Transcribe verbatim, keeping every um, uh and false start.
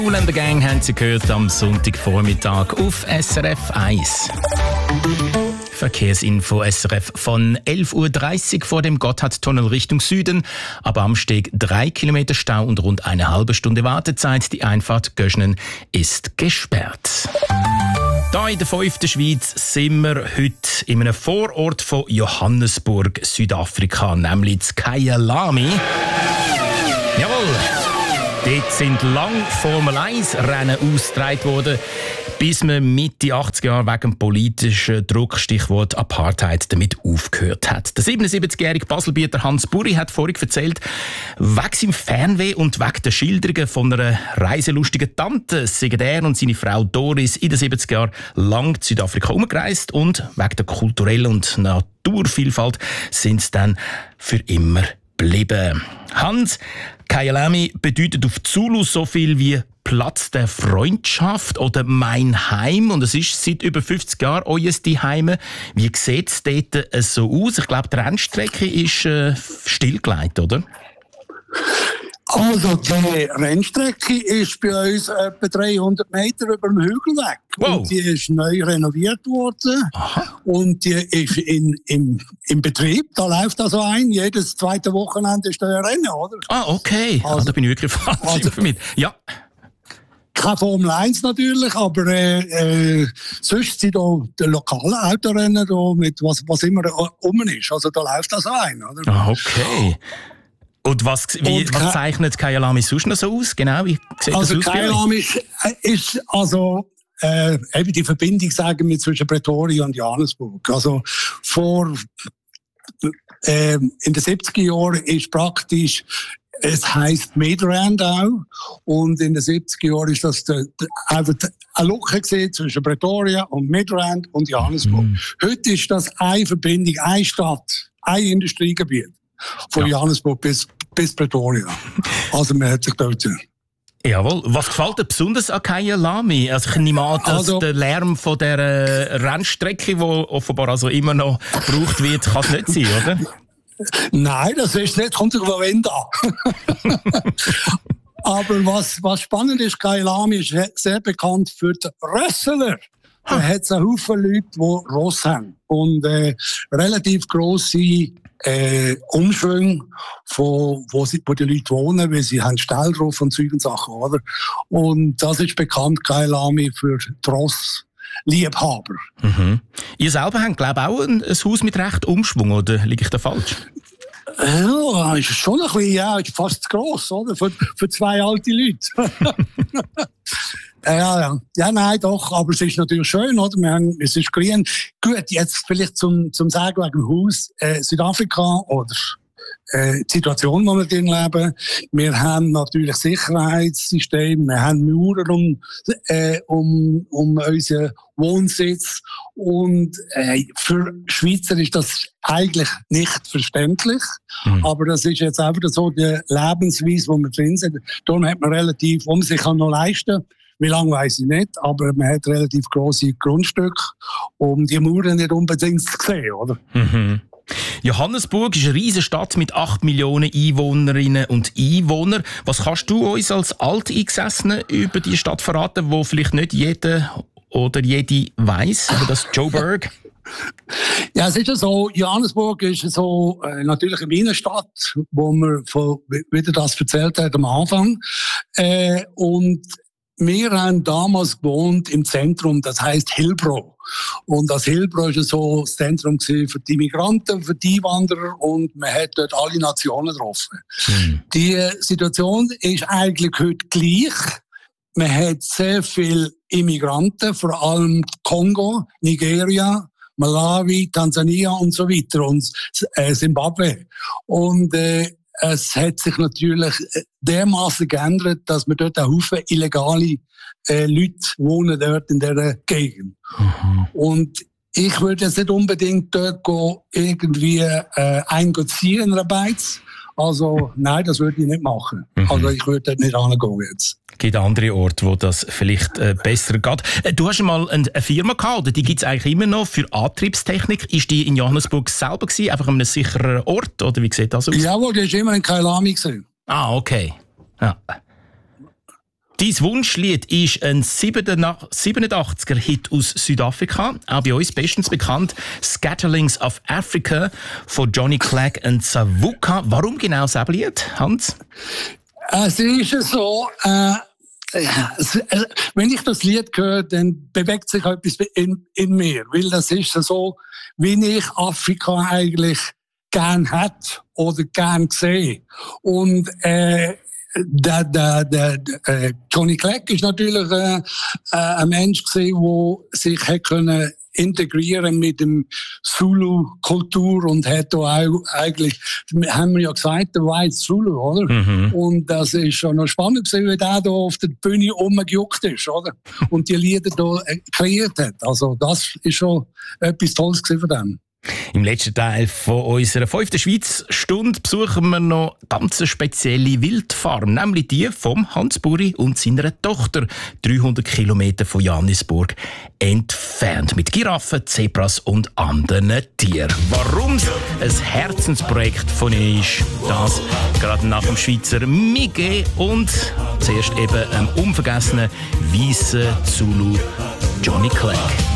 Kool and the Gang haben Sie gehört am Sonntagvormittag auf S R F eins. Verkehrsinfo S R F von elf Uhr dreißig vor dem Gotthardtunnel Richtung Süden. Ab Amsteg drei Kilometer Stau und rund eine halbe Stunde Wartezeit. Die Einfahrt Göschnen ist gesperrt. Hier in der fünften Schweiz sind wir heute in einem Vorort von Johannesburg, Südafrika, nämlich in Kyalami. Jawohl! Dort sind lang Formel eins Rennen ausgetragen worden, bis man Mitte achtziger Jahre wegen politischen Druck, Stichwort Apartheid, damit aufgehört hat. Der siebenundsiebzigjährige Baselbieter Hans Buri hat vorhin erzählt, wegen seinem Fernweh und wegen der Schilderungen von einer reiselustigen Tante sind er und seine Frau Doris in den siebziger Jahren lang in Südafrika umgereist und wegen der kulturellen und Naturvielfalt sind sie dann für immer geblieben. Hans, Kyalami bedeutet auf Zulu so viel wie Platz der Freundschaft oder mein Heim. Und es ist seit über fünfzig Jahren euer Zuhause. Wie sieht es dort so aus? Ich glaube, die Rennstrecke ist äh, stillgelegt, oder? Also die Rennstrecke ist bei uns etwa dreihundert Meter über dem Hügel weg. Wow. Und die ist neu renoviert worden. Aha. Und die ist in, in, in Betrieb. Da läuft also ein. Jedes zweite Wochenende ist da ein Rennen, oder? Ah, okay. Also, ah, da bin ich wirklich falsch also, mit. Ja. Keine Formel eins natürlich, aber äh, äh, sonst sind da die lokalen Autorennen da mit was, was immer rum ist. Also da läuft das ein, oder? Ah, okay. Und was, wie, und was zeichnet Kyalami sonst noch so aus? Genau, wie sieht also das aus? Kyalami ist, ist also äh, eben die Verbindung, sagen wir, zwischen Pretoria und Johannesburg. Also vor äh, in den siebziger Jahren ist praktisch, es heisst Midrand auch, und in den siebziger Jahren ist das der, der, einfach eine Lücke gesehen zwischen Pretoria und Midrand und Johannesburg. Mm. Heute ist das eine Verbindung, eine Stadt, ein Industriegebiet. Von ja. Johannesburg bis, bis Pretoria. Also man hat sich dort... Jawohl. Was gefällt dir besonders an Kyalami? Also ich nehme an, dass also, der Lärm von der Rennstrecke, die offenbar also immer noch gebraucht wird, kann es nicht sein, oder? Nein, das ist nicht, kommt sich von da. Aber was, was spannend ist, Kyalami ist sehr bekannt für die Wrestler. Da hat es einen Haufen Leute, die Ross haben. Und äh, relativ grosse äh, Umschwünge, von, wo, sie, wo die Leute wohnen, weil sie haben Stall drauf und Zeug und Sachen, oder? Und das ist bekannt, Kyalami, für die Ross-Liebhaber. Mhm. Ihr selber habt, glaube ich, auch ein, ein Haus mit recht Umschwung, oder liege ich da falsch? Ja, ist schon ein bisschen, ja, ist fast zu gross, oder? Für, für zwei alte Leute. Ja, ja. Ja, nein, doch. Aber es ist natürlich schön, oder? Wir haben, es ist grün. Gut, jetzt vielleicht zum, zum Sagen wegen dem Haus, äh, Südafrika oder, äh, die Situation, wo wir drin leben. Wir haben natürlich Sicherheitssystem. Wir haben Mauern um, äh, um, um unseren Wohnsitz. Und, äh, für Schweizer ist das eigentlich nicht verständlich. Mhm. Aber das ist jetzt einfach so die Lebensweise, wo wir drin sind. Darum hat man relativ, wo man sich kann noch leisten. Wie lange weiss ich nicht, aber man hat relativ grosse Grundstücke, um die Mauern nicht unbedingt zu sehen, oder? Mhm. Johannesburg ist eine riesige Stadt mit acht Millionen Einwohnerinnen und Einwohnern. Was kannst du uns als Alteingesessene über die Stadt verraten, wo vielleicht nicht jeder oder jede weiss, aber das Joburg? Ja, es ist ja so, Johannesburg ist so äh, natürlich eine Innenstadt, wo man von, wieder das erzählt hat am Anfang. Äh, und wir haben damals gewohnt im Zentrum, das heisst Hillbrow. Und das Hillbrow war so das Zentrum für die Migranten, für die Einwanderer, und man hat dort alle Nationen getroffen. Mhm. Die Situation ist eigentlich heute gleich. Man hat sehr viele Immigranten, vor allem Kongo, Nigeria, Malawi, Tansania und so weiter und äh, Zimbabwe. Und äh, es hat sich natürlich dermaßen geändert, dass wir dort einen Haufen illegale äh, Leute wohnen dort in dieser Gegend. Mhm. Und ich würde jetzt nicht unbedingt dort gehen, irgendwie äh, einziehen in einer Beiz. Also nein, das würde ich nicht machen. Mhm. Also ich würde dort nicht hingehen jetzt. Es gibt andere Orte, wo das vielleicht äh, besser geht. Äh, du hast einmal eine Firma gehabt, oder die gibt es eigentlich immer noch, für Antriebstechnik. Ist die in Johannesburg selber gewesen, einfach an einem sicheren Ort, oder wie sieht das aus? Jawohl, die war immer in Kyalami. Ah, okay. Ja. Dein Wunschlied ist ein siebenundachtziger-Hit aus Südafrika, auch bei uns bestens bekannt, «Scatterlings of Africa» von Johnny Clegg und Savuka. Warum genau das Lied, Hans? Es ist so, äh, wenn ich das Lied höre, dann bewegt sich etwas in, in mir, weil das ist so, wie ich Afrika eigentlich gern hätte oder gern sehe. Und äh, Der, der, der, der Johnny Clegg ist natürlich äh, ein Mensch gewesen, der sich hat können integrieren mit dem Zulu-Kultur und hat da auch eigentlich, haben wir ja gesagt, der White Zulu, oder? Mhm. Und das ist schon noch spannend gewesen, wie der da auf der Bühne rumgejuckt ist, oder? Und die Lieder da kreiert hat. Also das ist schon etwas Tolles gewesen von dem. Im letzten Teil von unserer fünften Schweiz-Stunde besuchen wir noch eine ganz spezielle Wildfarm, nämlich die vom Hans Buri und seiner Tochter, dreihundert Kilometer von Johannisburg entfernt, mit Giraffen, Zebras und anderen Tieren. Warum es ein Herzensprojekt von ihnen ist, das gerade nach dem Schweizer Mige und zuerst eben einem unvergessenen weißen Zulu Johnny Clegg.